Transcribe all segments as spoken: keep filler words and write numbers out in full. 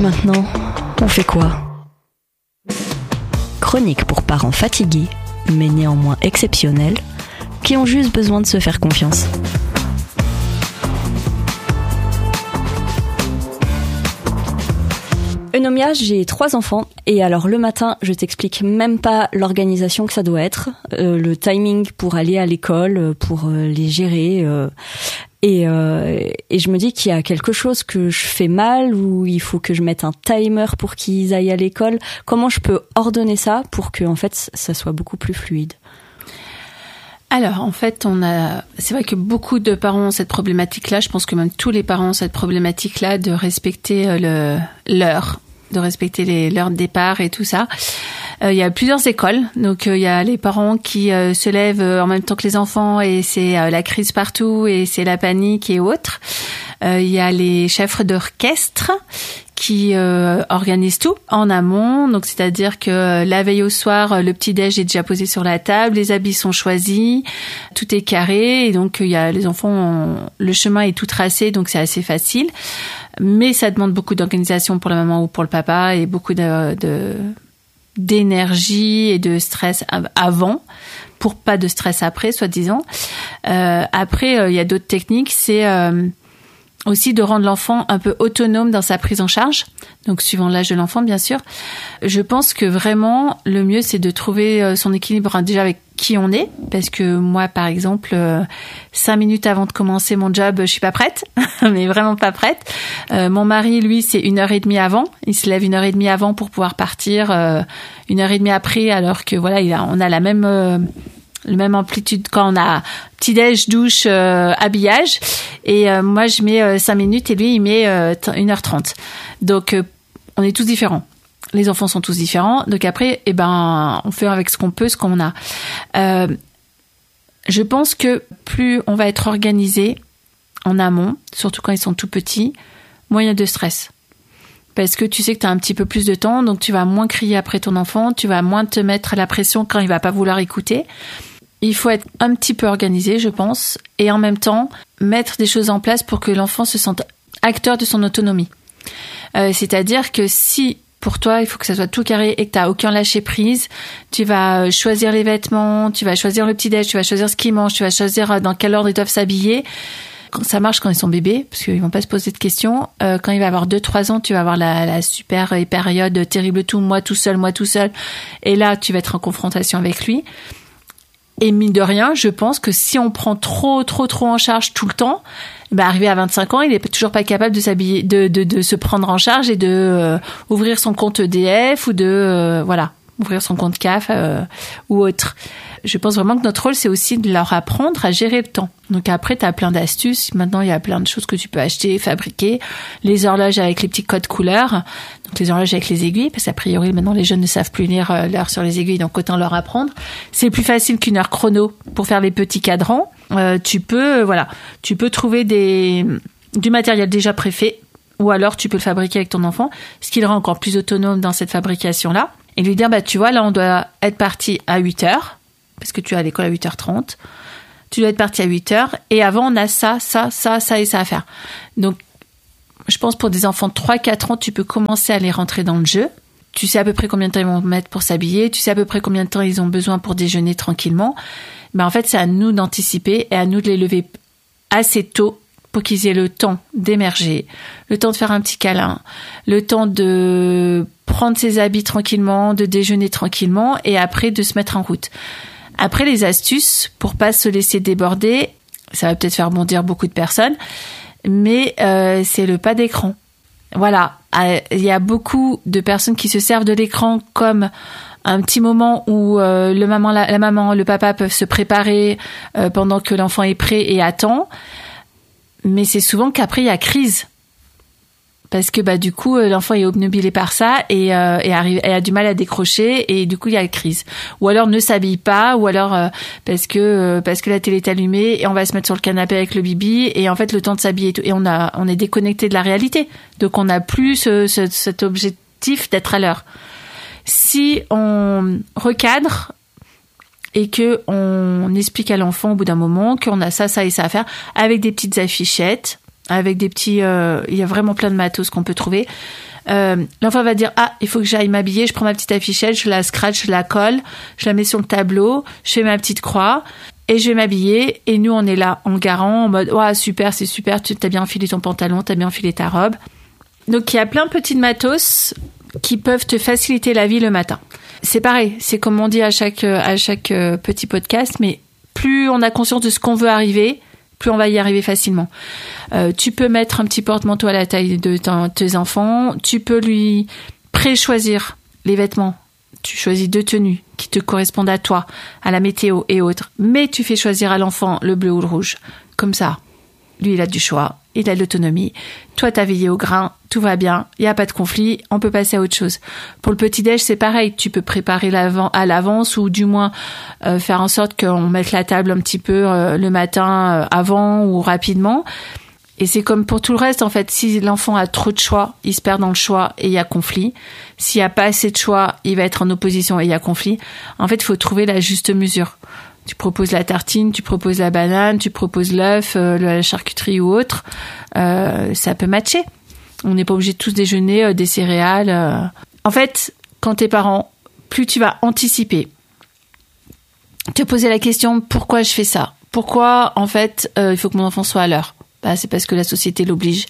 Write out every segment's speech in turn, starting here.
maintenant, on fait quoi ? Chronique pour parents fatigués, mais néanmoins exceptionnels, qui ont juste besoin de se faire confiance. Eunomia, j'ai trois enfants et alors le matin, je t'explique même pas l'organisation que ça doit être, euh, le timing pour aller à l'école, pour euh, les gérer euh, et, euh, et je me dis qu'il y a quelque chose que je fais mal ou il faut que je mette un timer pour qu'ils aillent à l'école. Comment je peux ordonner ça pour que en fait ça soit beaucoup plus fluide ? Alors, en fait, on a, c'est vrai que beaucoup de parents ont cette problématique-là. Je pense que même tous les parents ont cette problématique-là de respecter le, l'heure, de respecter les, l'heure de départ et tout ça. Euh, il y a plusieurs écoles. Donc, euh, il y a les parents qui euh, se lèvent en même temps que les enfants et c'est euh, la crise partout et c'est la panique et autres. Euh, il y a les chefs d'orchestre qui euh, organisent tout en amont, donc c'est-à-dire que la veille au soir, le petit-déj est déjà posé sur la table, les habits sont choisis, tout est carré, et donc il y a les enfants, ont, le chemin est tout tracé, donc c'est assez facile. Mais ça demande beaucoup d'organisation pour la maman ou pour le papa et beaucoup de, de d'énergie et de stress avant, pour pas de stress après, soi-disant. Euh, après, euh, il y a d'autres techniques, c'est euh, aussi de rendre l'enfant un peu autonome dans sa prise en charge, donc suivant l'âge de l'enfant bien sûr. Je pense que vraiment le mieux c'est de trouver son équilibre déjà avec qui on est, parce que moi par exemple euh, cinq minutes avant de commencer mon job je suis pas prête, mais vraiment pas prête. Euh, mon mari lui c'est une heure et demie avant, il se lève une heure et demie avant pour pouvoir partir euh, une heure et demie après, alors que voilà il a, on a la même euh, le même amplitude quand on a petit-déj, douche, euh, habillage. Et euh, moi, je mets euh, cinq minutes et lui, il met euh, une heure trente. Donc, euh, on est tous différents. Les enfants sont tous différents. Donc après, eh ben, on fait avec ce qu'on peut, ce qu'on a. Euh, je pense que plus on va être organisé en amont, surtout quand ils sont tout petits, moins il y a de stress. Parce que tu sais que tu as un petit peu plus de temps, donc tu vas moins crier après ton enfant, tu vas moins te mettre la pression quand il va pas vouloir écouter. Il faut être un petit peu organisé, je pense, et en même temps, mettre des choses en place pour que l'enfant se sente acteur de son autonomie. Euh, c'est-à-dire que si, pour toi, il faut que ça soit tout carré et que tu n'as aucun lâcher-prise, tu vas choisir les vêtements, tu vas choisir le petit-déj, tu vas choisir ce qu'ils mangent, tu vas choisir dans quel ordre ils doivent s'habiller. Ça marche quand ils sont bébés, parce qu'ils vont pas se poser de questions. Euh, quand il va avoir deux trois ans, tu vas avoir la, la super période terrible tout, moi tout seul, moi tout seul. Et là, tu vas être en confrontation avec lui. Et mine de rien, je pense que si on prend trop, trop, trop en charge tout le temps, ben arrivé à vingt-cinq ans, il est toujours pas capable de s'habiller, de, de, de se prendre en charge et de euh, ouvrir son compte E D F ou de, euh, voilà, ouvrir son compte C A F euh, ou autre. Je pense vraiment que notre rôle, c'est aussi de leur apprendre à gérer le temps. Donc après, tu as plein d'astuces. Maintenant, il y a plein de choses que tu peux acheter, fabriquer. Les horloges avec les petits codes couleurs. Donc les horloges avec les aiguilles, parce qu'a priori, maintenant, les jeunes ne savent plus lire l'heure sur les aiguilles, donc autant leur apprendre. C'est plus facile qu'une heure chrono pour faire les petits cadrans. Euh, tu peux, euh, voilà, tu peux trouver des, du matériel déjà préfait, ou alors tu peux le fabriquer avec ton enfant, ce qui le rend encore plus autonome dans cette fabrication-là. Et lui dire, bah, tu vois, là, on doit être parti à huit heures. Parce que tu es à l'école à huit heures trente, tu dois être parti à huit heures, et avant, on a ça, ça, ça, ça et ça à faire. Donc, je pense pour des enfants de trois quatre ans, tu peux commencer à les rentrer dans le jeu. Tu sais à peu près combien de temps ils vont mettre pour s'habiller, tu sais à peu près combien de temps ils ont besoin pour déjeuner tranquillement. Ben, en fait, c'est à nous d'anticiper et à nous de les lever assez tôt pour qu'ils aient le temps d'émerger, le temps de faire un petit câlin, le temps de prendre ses habits tranquillement, de déjeuner tranquillement, et après de se mettre en route. Après, les astuces pour pas se laisser déborder, ça va peut-être faire bondir beaucoup de personnes, mais euh, c'est le pas d'écran. Voilà, il y a beaucoup de personnes qui se servent de l'écran comme un petit moment où euh, le maman, la, la maman, le papa peuvent se préparer euh, pendant que l'enfant est prêt et attend. Mais c'est souvent qu'après il y a crise. Parce que bah du coup l'enfant est obnubilé par ça et, euh, et, arrive, et a du mal à décrocher et du coup il y a crise. Ou alors ne s'habille pas, ou alors euh, parce que euh, parce que la télé est allumée et on va se mettre sur le canapé avec le bibi et en fait le temps de s'habiller et, tout, et on a on est déconnecté de la réalité. Donc on n'a plus ce, ce, cet objectif d'être à l'heure. Si on recadre et que on explique à l'enfant au bout d'un moment qu'on a ça, ça et ça à faire avec des petites affichettes, avec des petits, euh, il y a vraiment plein de matos qu'on peut trouver. Euh, l'enfant va dire « Ah, il faut que j'aille m'habiller, je prends ma petite affichette, je la scratch, je la colle, je la mets sur le tableau, je fais ma petite croix et je vais m'habiller. » Et nous, on est là en garant, en mode « Ouais, super, c'est super, tu t'as bien enfilé ton pantalon, t'as bien enfilé ta robe. » Donc, il y a plein de petits matos qui peuvent te faciliter la vie le matin. C'est pareil, c'est comme on dit à chaque, à chaque petit podcast, mais plus on a conscience de ce qu'on veut arriver, plus on va y arriver facilement. Euh, tu peux mettre un petit porte-manteau à la taille de ton, tes enfants, tu peux lui pré-choisir les vêtements. Tu choisis deux tenues qui te correspondent à toi, à la météo et autres, mais tu fais choisir à l'enfant le bleu ou le rouge. Comme ça, lui, il a du choix, il a de l'autonomie. Toi, t'as veillé au grain, tout va bien, il n'y a pas de conflit, on peut passer à autre chose. Pour le petit-déj, c'est pareil, tu peux préparer l'avant, à l'avance ou du moins euh, faire en sorte qu'on mette la table un petit peu euh, le matin euh, avant ou rapidement. Et c'est comme pour tout le reste, en fait, si l'enfant a trop de choix, il se perd dans le choix et il y a conflit. S'il n'y a pas assez de choix, il va être en opposition et il y a conflit. En fait, il faut trouver la juste mesure. Tu proposes la tartine, tu proposes la banane, tu proposes l'œuf, euh, la charcuterie ou autre. Euh, ça peut matcher. On n'est pas obligé de tous déjeuner euh, des céréales. Euh. En fait, quand t'es parent, plus tu vas anticiper. Te poser la question, pourquoi je fais ça ? Pourquoi, en fait, euh, il faut que mon enfant soit à l'heure ? Bah, c'est parce que la société l'oblige.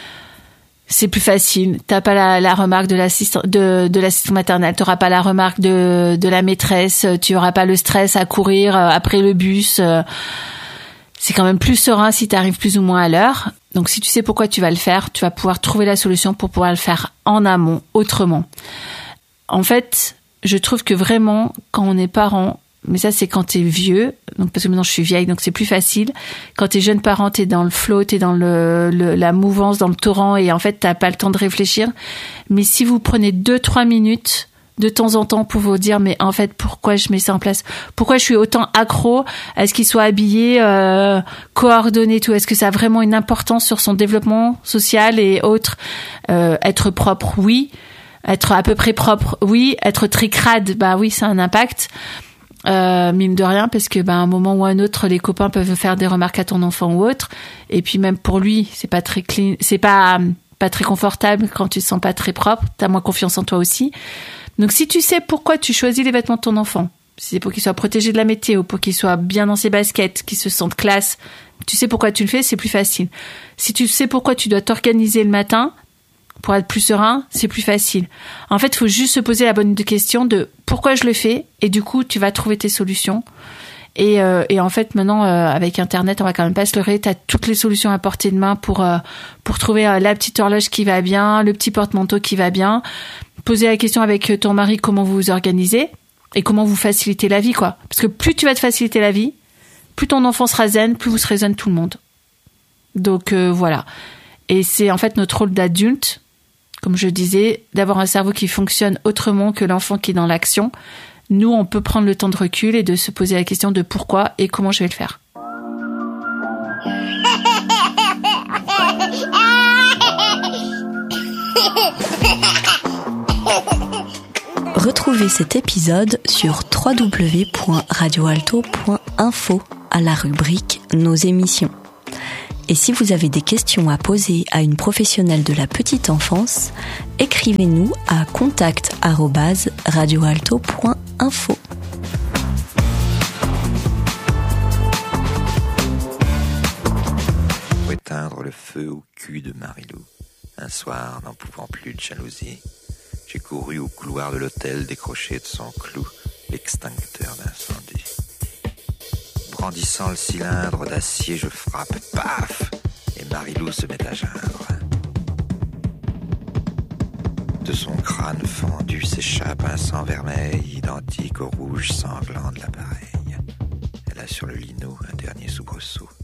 C'est plus facile. T'as pas la, la remarque de l'assistant, de, de l'assistant maternel. T'auras pas la remarque de, de la maîtresse. Tu auras pas le stress à courir après le bus. C'est quand même plus serein si t'arrives plus ou moins à l'heure. Donc, si tu sais pourquoi tu vas le faire, tu vas pouvoir trouver la solution pour pouvoir le faire en amont, autrement. En fait, je trouve que vraiment, quand on est parent, mais ça, c'est quand t'es vieux, donc parce que maintenant je suis vieille, donc c'est plus facile. Quand t'es jeune parent, t'es dans le flow, t'es dans le, le, la mouvance, dans le torrent, et en fait, t'as pas le temps de réfléchir. Mais si vous prenez deux, trois minutes de temps en temps pour vous dire, mais en fait, pourquoi je mets ça en place ? Pourquoi je suis autant accro à ce qu'il soit habillé, euh, coordonné, tout ? Est-ce que ça a vraiment une importance sur son développement social et autres ? euh, Être propre, oui. Être à peu près propre, oui. Être très crade, bah oui, ça a un impact. Euh, mine de rien, parce que ben, à un moment ou à un autre, les copains peuvent faire des remarques à ton enfant ou autre, et puis même pour lui, c'est pas très clean, c'est pas pas très confortable quand tu te sens pas très propre. T'as moins confiance en toi aussi. Donc si tu sais pourquoi tu choisis les vêtements de ton enfant, si c'est pour qu'il soit protégé de la météo, pour qu'il soit bien dans ses baskets, qu'il se sente classe, tu sais pourquoi tu le fais, c'est plus facile. Si tu sais pourquoi tu dois t'organiser le matin pour être plus serein, c'est plus facile. En fait, il faut juste se poser la bonne question de pourquoi je le fais, et du coup, tu vas trouver tes solutions. Et, euh, et en fait, maintenant, euh, avec Internet, on va quand même pas se leurrer, tu as toutes les solutions à portée de main pour, euh, pour trouver euh, la petite horloge qui va bien, le petit porte-manteau qui va bien. Poser la question avec ton mari comment vous vous organisez et comment vous facilitez la vie, quoi. Parce que plus tu vas te faciliter la vie, plus ton enfant sera zen, plus vous serez zen tout le monde. Donc, euh, voilà. Et c'est en fait notre rôle d'adulte, comme je disais, d'avoir un cerveau qui fonctionne autrement que l'enfant qui est dans l'action. Nous, on peut prendre le temps de recul et de se poser la question de pourquoi et comment je vais le faire. Retrouvez cet épisode sur w w w point radio alto point info à la rubrique Nos émissions. Et si vous avez des questions à poser à une professionnelle de la petite enfance, écrivez-nous à contact arobase radio alto point info. Pour éteindre le feu au cul de Marilou, un soir, n'en pouvant plus de jalousie, j'ai couru au couloir de l'hôtel décrocher de son clou l'extincteur d'incendie. Brandissant le cylindre d'acier, je frappe, paf, et Marilou se met à geindre. De son crâne fendu s'échappe un sang vermeil, identique au rouge sanglant de l'appareil. Elle a sur le lino un dernier soubresaut.